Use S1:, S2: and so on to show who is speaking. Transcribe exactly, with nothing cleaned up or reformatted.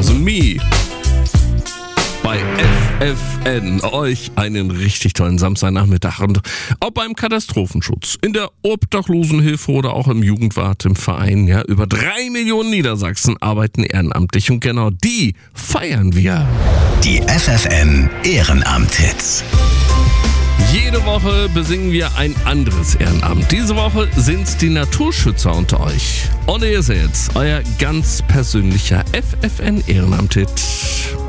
S1: Wasn't Me. Bei F F N euch einen richtig tollen Samstagnachmittag. Und ob beim Katastrophenschutz, in der Obdachlosenhilfe oder auch im Jugendwart im Verein, ja, über drei Millionen Niedersachsen arbeiten ehrenamtlich und genau die feiern wir.
S2: Die F F N Ehrenamt-Hits.
S1: Jede Woche besingen wir ein anderes Ehrenamt. Diese Woche sind's die Naturschützer unter euch. Und hier ist jetzt euer ganz persönlicher F F N Ehrenamt-Hit.